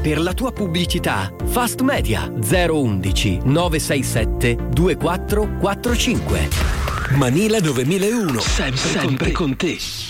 per la tua pubblicità. Fast Media 011 967 2445. Manila 9001, sempre con te.